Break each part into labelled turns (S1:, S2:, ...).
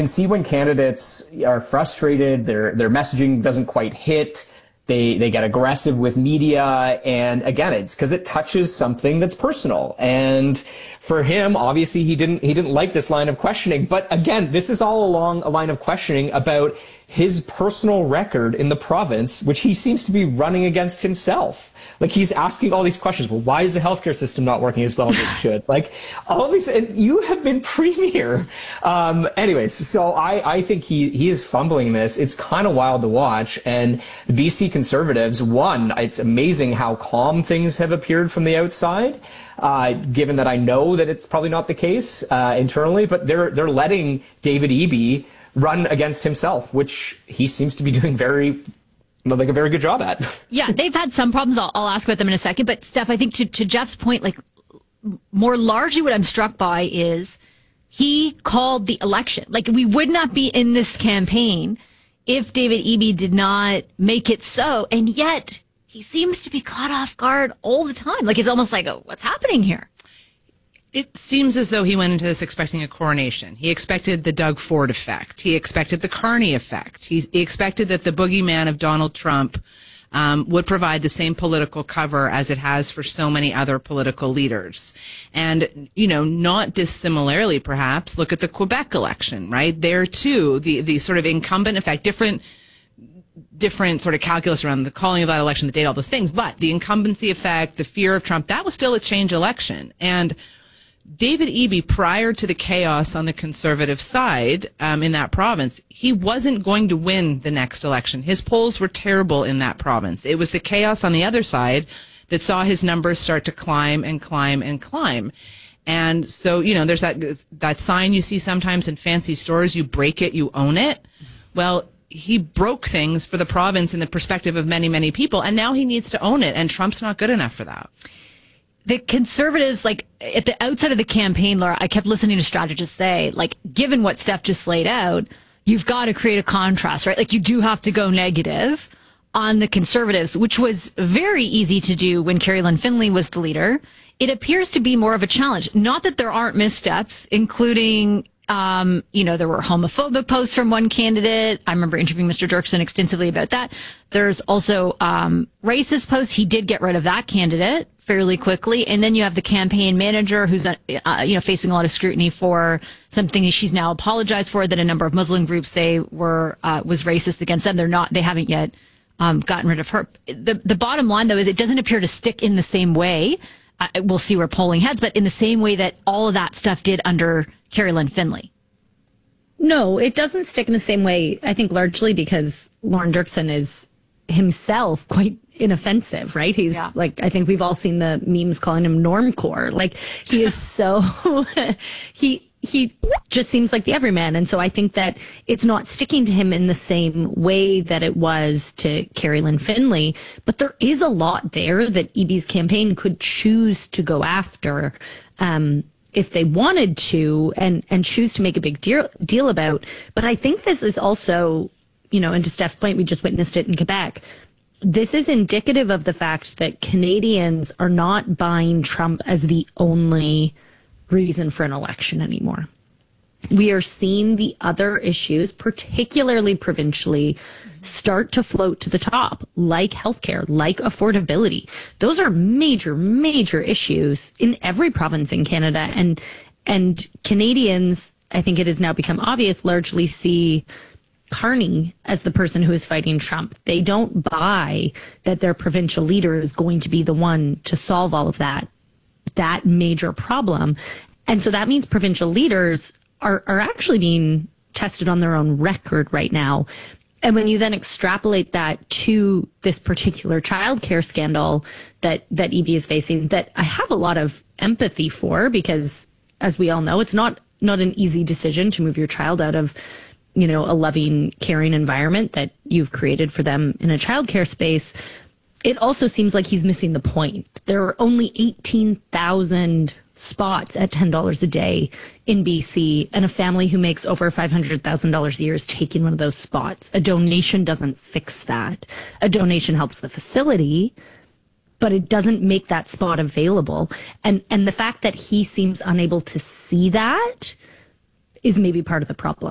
S1: can see when candidates are frustrated, their messaging doesn't quite hit. They get aggressive with media, and again, it's because it touches something that's personal. And for him, obviously, he didn't like this line of questioning. But again, this is all along a line of questioning about his personal record in the province, which he seems to be running against himself. Like, he's asking all these questions. Well, why is the healthcare system not working as well as it should? Like, all these, and you have been premier. Anyways, so I think he is fumbling this. It's kind of wild to watch. And the BC Conservatives, it's amazing how calm things have appeared from the outside, given that I know that it's probably not the case internally, but they're letting David Eby run against himself, which he seems to be doing a very good job at.
S2: Yeah, they've had some problems. I'll ask about them in a second. But Steph, I think to Jeff's point, like, more largely what I'm struck by is he called the election. Like, we would not be in this campaign if David Eby did not make it so. And yet he seems to be caught off guard all the time. Like, it's almost like, oh, what's happening here?
S3: It seems as though he went into this expecting a coronation. He expected the Doug Ford effect. He expected the Carney effect. He expected that the boogeyman of Donald Trump would provide the same political cover as it has for so many other political leaders. And, not dissimilarly, perhaps, look at the Quebec election, right? There, too, the sort of incumbent effect, different sort of calculus around the calling of that election, the date, all those things. But the incumbency effect, the fear of Trump, that was still a change election. And David Eby, prior to the chaos on the Conservative side in that province, he wasn't going to win the next election. His polls were terrible in that province. It was the chaos on the other side that saw his numbers start to climb and climb and climb. And so, there's that sign you see sometimes in fancy stores, you break it, you own it. Well, he broke things for the province in the perspective of many, many people, and now he needs to own it, and Trump's not good enough for that.
S2: The Conservatives, like, at the outset of the campaign, Laura, I kept listening to strategists say, like, given what Steph just laid out, you've got to create a contrast, right? Like, you do have to go negative on the Conservatives, which was very easy to do when Carrie Lynn Finley was the leader. It appears to be more of a challenge. Not that there aren't missteps, including, there were homophobic posts from one candidate. I remember interviewing Mr. Dirksen extensively about that. There's also racist posts. He did get rid of that candidate fairly quickly. And then you have the campaign manager who's, facing a lot of scrutiny for something she's now apologized for that a number of Muslim groups say was racist against them. They haven't yet gotten rid of her. The bottom line, though, is it doesn't appear to stick in the same way. We'll see where polling heads, but in the same way that all of that stuff did under Carrie Lynn Finley.
S4: No, it doesn't stick in the same way, I think largely because Lauren Dirksen is himself quite inoffensive, right? He's like, I think we've all seen the memes calling him normcore. Like, he is so, he just seems like the everyman. And so I think that it's not sticking to him in the same way that it was to Carrie Lynn Finley. But there is a lot there that Eby's campaign could choose to go after, if they wanted to, and choose to make a big deal about. But I think this is also, and to Steph's point, we just witnessed it in Quebec. This is indicative of the fact that Canadians are not buying Trump as the only reason for an election anymore. We are seeing the other issues, particularly provincially, start to float to the top, like healthcare, like affordability. Those are major, major issues in every province in Canada. And Canadians, I think it has now become obvious, largely see Carney as the person who is fighting Trump. They don't buy that their provincial leader is going to be the one to solve all of that major problem. And so that means provincial leaders are actually being tested on their own record right now. And when you then extrapolate that to this particular childcare scandal that Eby is facing, that I have a lot of empathy for, because as we all know, it's not an easy decision to move your child out of, a loving, caring environment that you've created for them in a childcare space. It also seems like he's missing the point. There are only 18,000 spots at $10 a day in BC, and a family who makes over $500,000 a year is taking one of those spots. A donation doesn't fix that. A donation helps the facility, but it doesn't make that spot available. And the fact that he seems unable to see that is maybe part of the problem.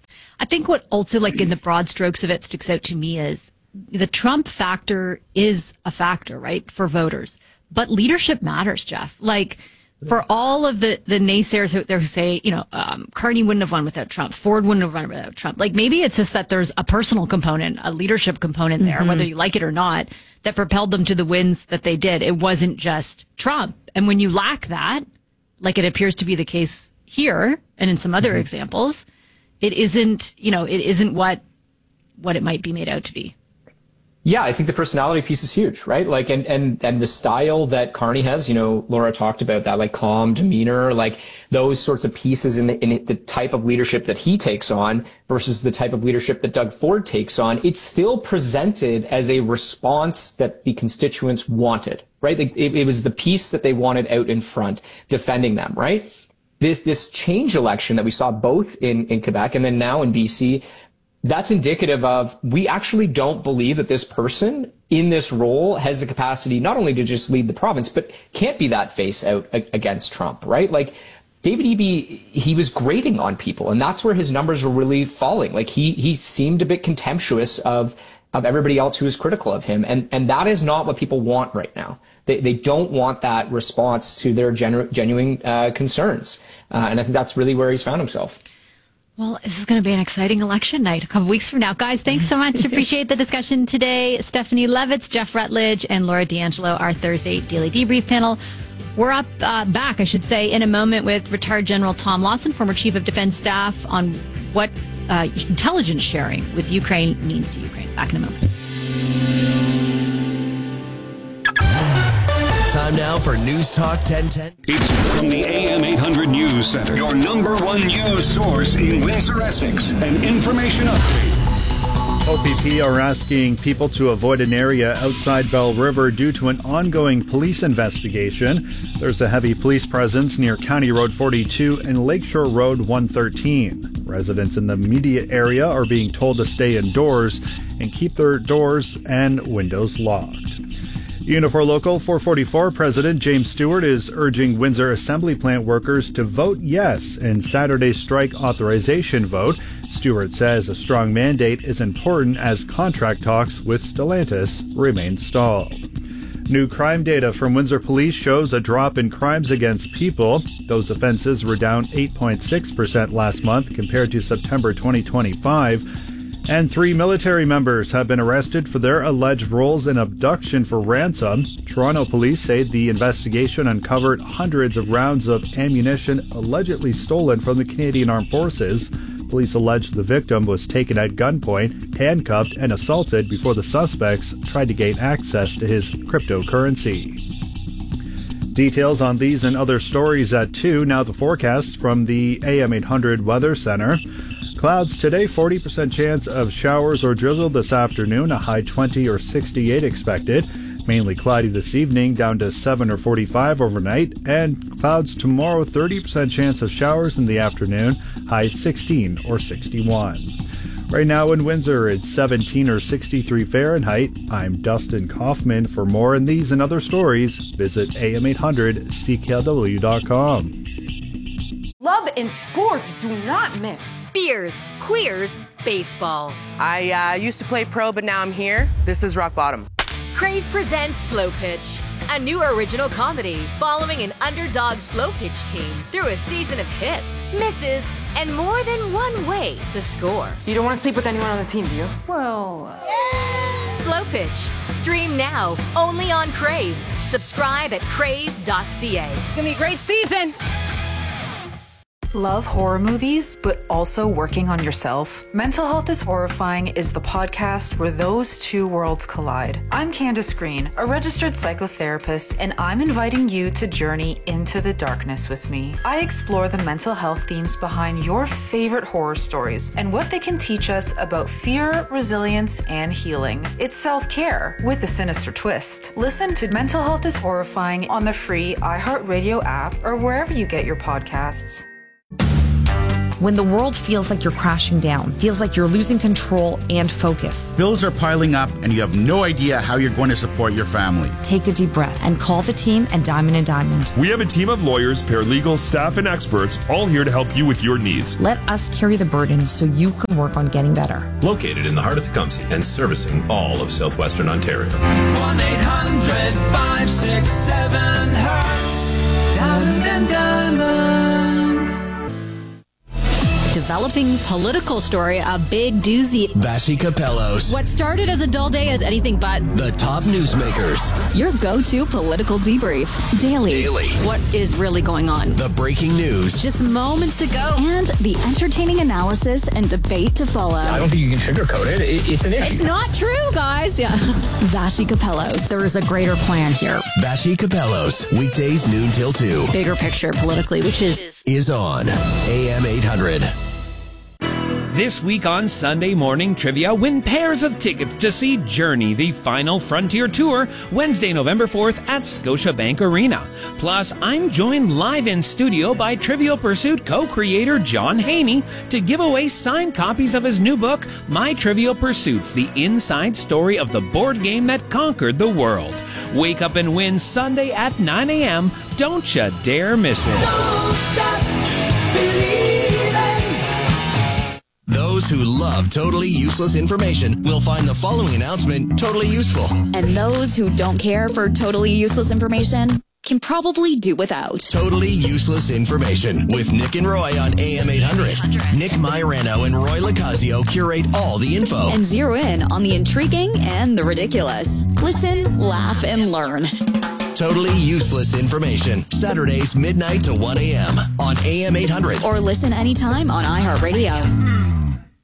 S2: I think what also, like, in the broad strokes of it sticks out to me is the Trump factor is a factor, right, for voters. But leadership matters, Jeff. Like, for all of the naysayers out there who say, Carney wouldn't have won without Trump, Ford wouldn't have won without Trump. Like, maybe it's just that there's a personal component, a leadership component there, whether you like it or not, that propelled them to the wins that they did. It wasn't just Trump. And when you lack that, like it appears to be the case here and in some other examples, it isn't what it might be made out to be.
S1: Yeah, I think the personality piece is huge, right? Like, and the style that Carney has, Laura talked about that, like calm demeanor, like those sorts of pieces in the type of leadership that he takes on versus the type of leadership that Doug Ford takes on. It's still presented as a response that the constituents wanted, right? Like it was the piece that they wanted out in front, defending them, right? This change election that we saw both in Quebec and then now in BC, that's indicative of we actually don't believe that this person in this role has the capacity not only to just lead the province, but can't be that face out against Trump, right? Like David Eby, he was grating on people, and that's where his numbers were really falling. Like he seemed a bit contemptuous of everybody else who was critical of him. And that is not what people want right now. They don't want that response to their genuine concerns. And I think that's really where he's found himself.
S2: Well, this is going to be an exciting election night a couple weeks from now. Guys, thanks so much. Appreciate the discussion today. Stephanie Levitz, Jeff Rutledge, and Laura D'Angelo, our Thursday Daily Debrief panel. We're back, I should say, in a moment with retired General Tom Lawson, former Chief of Defense Staff, on what intelligence sharing with Ukraine means to Ukraine. Back in a moment.
S5: Time now for News Talk 1010.
S6: It's from the AM 800 News Center, your number one news source in Windsor, Essex. An information update.
S7: OPP are asking people to avoid an area outside Bell River due to an ongoing police investigation. There's a heavy police presence near County Road 42 and Lakeshore Road 113. Residents in the immediate area are being told to stay indoors and keep their doors and windows locked. Unifor Local 444 President James Stewart is urging Windsor Assembly Plant workers to vote yes in Saturday's strike authorization vote. Stewart says a strong mandate is important as contract talks with Stellantis remain stalled. New crime data from Windsor Police shows a drop in crimes against people. Those offenses were down 8.6% last month compared to September 2025. And 3 military members have been arrested for their alleged roles in abduction for ransom. Toronto police say the investigation uncovered hundreds of rounds of ammunition allegedly stolen from the Canadian Armed Forces. Police allege the victim was taken at gunpoint, handcuffed, and assaulted before the suspects tried to gain access to his cryptocurrency. Details on these and other stories at 2. Now the forecast from the AM 800 Weather Center. Clouds today, 40% chance of showers or drizzle this afternoon, a high 20 or 68 expected. Mainly cloudy this evening, down to 7 or 45 overnight. And clouds tomorrow, 30% chance of showers in the afternoon, high 16 or 61. Right now in Windsor, it's 17 or 63 Fahrenheit. I'm Dustin Kaufman. For more on these and other stories, visit am800cklw.com.
S8: Love and sports do not mix.
S9: Beers, queers, baseball.
S8: I used to play pro, but now I'm here. This is rock bottom.
S9: Crave presents Slow Pitch, a new original comedy following an underdog slow pitch team through a season of hits, misses, and more than one way to score.
S8: You don't want to sleep with anyone on the team, do you? Well...
S9: Slow Pitch. Stream now, only on Crave. Subscribe at crave.ca.
S8: It's gonna be a great season!
S10: Love horror movies, but also working on yourself? Mental Health is Horrifying is the podcast where those two worlds collide. I'm Candace Green, a registered psychotherapist, and I'm inviting you to journey into the darkness with me. I explore the mental health themes behind your favorite horror stories and what they can teach us about fear, resilience, and healing. It's self-care with a sinister twist. Listen to Mental Health is Horrifying on the free iHeartRadio app or wherever you get your podcasts.
S11: when the world feels like you're crashing down, feels like you're losing control and focus.
S12: Bills are piling up and you have no idea how you're going to support your family.
S11: Take a deep breath and call the team at Diamond & Diamond.
S13: We have a team of lawyers, paralegals, staff, and experts all here to help you with your needs.
S11: Let us carry the burden so you can work on getting better.
S14: Located in the heart of Tecumseh and servicing all of southwestern Ontario.
S15: 1-800-567-HERTZ. Diamond & Diamond.
S16: Developing political story, a big doozy.
S5: Vassy Capellos.
S16: What started as a dull day is anything but.
S5: The top newsmakers.
S17: Your go-to political debrief. Daily.
S16: What is really going on?
S5: The breaking news.
S16: Just moments ago.
S17: And the entertaining analysis and debate to follow.
S18: I don't think you can sugarcoat it. It's an issue.
S16: It's not true, guys. Yeah.
S17: Vassy Capellos.
S11: There is a greater plan here.
S5: Vassy Capellos. Weekdays noon till 2.
S16: Bigger picture politically, which is
S5: on AM 800.
S19: This week on Sunday Morning Trivia, win pairs of tickets to see Journey, the Final Frontier Tour, Wednesday, November 4th at Scotiabank Arena. Plus, I'm joined live in studio by Trivial Pursuit co-creator John Haney to give away signed copies of his new book, My Trivial Pursuits, the inside story of the board game that conquered the world. Wake up and win Sunday at 9 a.m. Don't you dare miss it.
S15: Don't stop believing.
S5: Those who love totally useless information will find the following announcement totally useful.
S17: And those who don't care for totally useless information can probably do without.
S5: Totally useless information with Nick and Roy on AM 800. Nick Mairano and Roy Lacazio curate all the info.
S17: And zero in on the intriguing and the ridiculous. Listen, laugh, and learn.
S5: Totally useless information. Saturdays, midnight to 1 a.m. on AM 800.
S17: Or listen anytime on iHeartRadio.